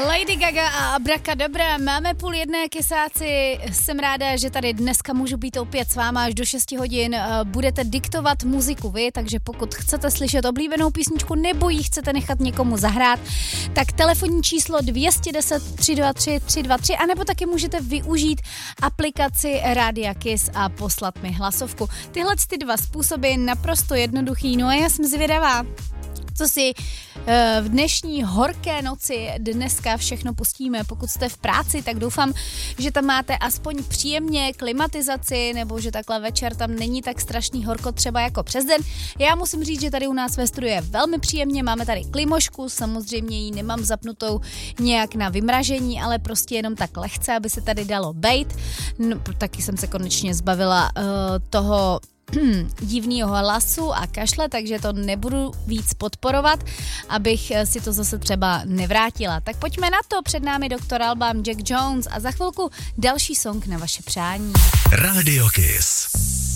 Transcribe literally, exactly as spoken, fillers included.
Lady Gaga a Abracadabra, máme půl jedné, Kysáci, jsem ráda, že tady dneska můžu být opět s váma až do šesti hodin, budete diktovat muziku vy, takže pokud chcete slyšet oblíbenou písničku nebo ji chcete nechat někomu zahrát, tak telefonní číslo dvě deset, tři dva tři, tři dva tři, anebo taky můžete využít aplikaci Rádia Kiss a poslat mi hlasovku. Tyhle ty dva způsoby naprosto jednoduchý, no a já jsem zvědavá, co si v dnešní horké noci dneska všechno pustíme. Pokud jste v práci, tak doufám, že tam máte aspoň příjemně klimatizaci, nebo že takhle večer tam není tak strašný horko třeba jako přes den. Já musím říct, že tady u nás ve studiu je velmi příjemně, máme tady klimošku, samozřejmě ji nemám zapnutou nějak na vymražení, ale prostě jenom tak lehce, aby se tady dalo bejt. No, taky jsem se konečně zbavila uh, toho divného hlasu a kašle, takže to nebudu víc podporovat, abych si to zase třeba nevrátila. Tak pojďme na to, před námi doktor Alban, Jack Jones a za chvilku další song na vaše přání. Radio Kiss.